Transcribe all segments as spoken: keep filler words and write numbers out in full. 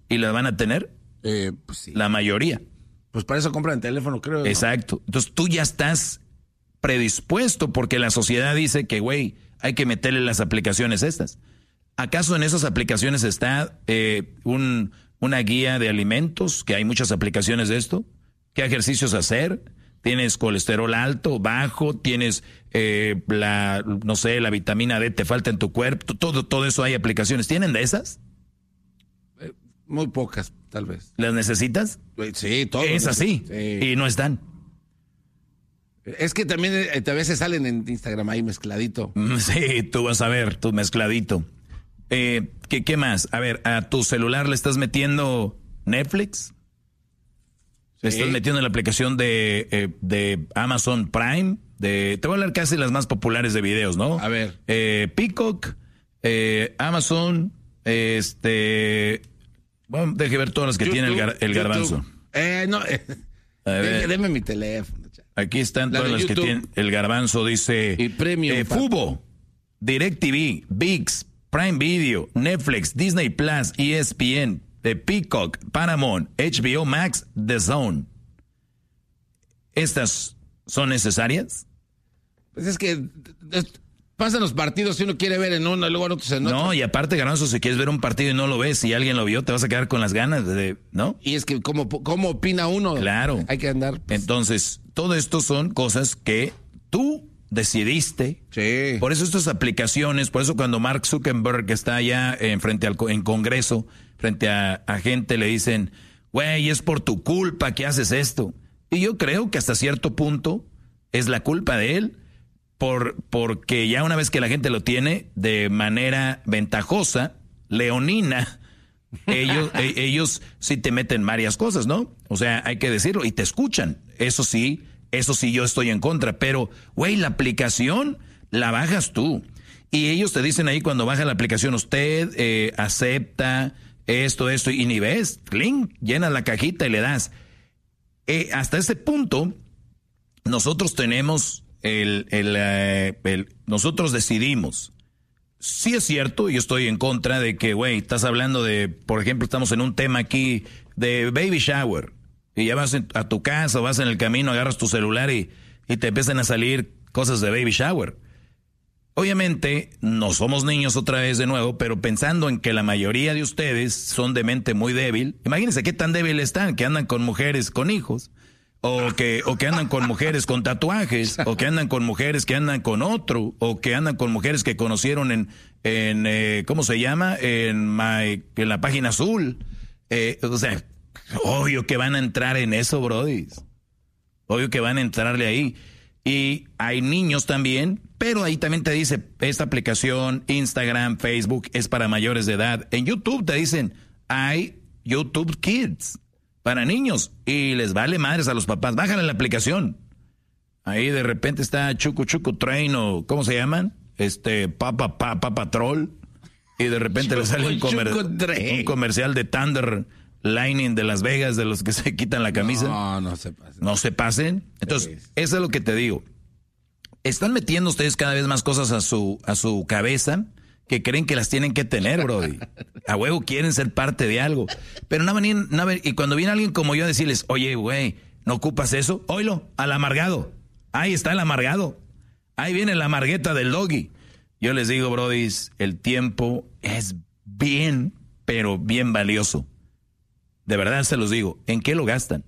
¿Y la van a tener? Eh, pues sí. La mayoría. Pues para eso compran teléfono, creo. ¿no? Exacto. Entonces tú ya estás predispuesto porque la sociedad dice que, güey, hay que meterle las aplicaciones estas. ¿Acaso en esas aplicaciones está eh, un, una guía de alimentos? Que hay muchas aplicaciones de esto. ¿Qué ejercicios hacer? ¿Tienes colesterol alto, bajo? ¿Tienes eh, la, no sé, la vitamina D te falta en tu cuerpo? Todo, todo eso hay aplicaciones. ¿Tienen de esas? Eh, muy pocas, tal vez. ¿Las necesitas? Sí, todo. Es así. Sí. Y no están. Es que también eh, a veces salen en Instagram ahí mezcladito. Sí, tú vas a ver, tu mezcladito. Eh, ¿qué, ¿Qué más? A ver, ¿a tu celular le estás metiendo Netflix? ¿Le Sí. estás metiendo la aplicación de, eh, de Amazon Prime? De, te voy a hablar casi las más populares de videos, ¿no? A ver. Eh, Peacock, eh, Amazon, este... Bueno, deje ver todas las que YouTube, tiene el, gar, el garbanzo. YouTube. Eh, no, eh, A ver. deme, deme mi teléfono. Aquí están La todas de las que YouTube. tienen. El garbanzo dice... Y Premium, Eh, papi. Fubo, DirecTV, ViX, Prime Video, Netflix, Disney Plus, E S P N, The Peacock, Paramount, H B O Max, The Zone. ¿Estas son necesarias? Pues es que es, pasan los partidos si uno quiere ver en uno y luego en otros en otro. No, y aparte, garbanzo, si quieres ver un partido y no lo ves, si alguien lo vio, te vas a quedar con las ganas de... ¿No? Y es que ¿cómo, cómo opina uno? Claro. Hay que andar. Pues, Entonces, todo esto son cosas que tú decidiste. sí. Por eso estas aplicaciones, por eso cuando Mark Zuckerberg que está allá en frente al en Congreso, frente a, a gente le dicen, güey, es por tu culpa que haces esto. Y yo creo que hasta cierto punto es la culpa de él, por porque ya una vez que la gente lo tiene de manera ventajosa, leonina, ellos, e- ellos sí te meten varias cosas, ¿no? O sea, hay que decirlo, y te escuchan. Eso sí, eso sí yo estoy en contra, pero, güey, la aplicación la bajas tú. Y ellos te dicen ahí cuando baja la aplicación, usted eh, acepta esto, esto, y ni ves, link, llenas la cajita y le das. Eh, hasta ese punto, nosotros tenemos el, el, eh, el, nosotros decidimos. Sí es cierto, yo estoy en contra de que, güey, estás hablando de, por ejemplo, estamos en un tema aquí de baby shower, y ya vas en, a tu casa, vas en el camino, agarras tu celular y, y te empiezan a salir cosas de baby shower. Obviamente, no somos niños otra vez de nuevo, pero pensando en que la mayoría de ustedes son de mente muy débil, imagínense qué tan débil están, que andan con mujeres con hijos, o que, o que andan con mujeres con tatuajes, o que andan con mujeres que andan con otro, o que andan con mujeres que conocieron en, en eh, ¿cómo se llama? En, my, en la página azul. Eh, o sea, obvio que van a entrar en eso, brody. Obvio que van a entrarle ahí. Y hay niños también, pero ahí también te dice, esta aplicación, Instagram, Facebook, es para mayores de edad. En YouTube te dicen, hay YouTube Kids para niños, y les vale madres a los papás. Bájale la aplicación. Ahí de repente está Chucu Chucu Train, o ¿cómo se llaman? Este, Papa Papa Papa Troll, y de repente le sale un, comer un comercial de Thunder Lightning de Las Vegas, de los que se quitan la camisa. No, no se pasen. No se pasen. Entonces, eso es lo que te digo. Están metiendo ustedes cada vez más cosas a su, a su cabeza que creen que las tienen que tener, brody. A huevo quieren ser parte de algo. Pero no venían, no ven, y cuando viene alguien como yo a decirles, oye, güey, ¿no ocupas eso? Oílo, al amargado. Ahí está el amargado. Ahí viene la amargueta del doggy. Yo les digo, brody, el tiempo es bien, pero bien valioso. De verdad se los digo. ¿En qué lo gastan?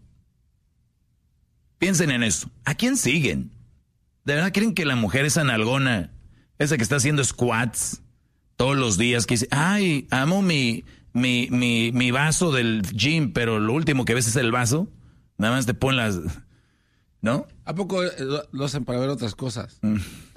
Piensen en eso. ¿A quién siguen? ¿De verdad creen que la mujer esa nalgona, esa que está haciendo squats todos los días, que dice, ay, amo mi, mi, mi, mi vaso del gym, pero lo último que ves es el vaso? Nada más te ponen las... ¿No? ¿A poco lo, lo hacen para ver otras cosas? Mm.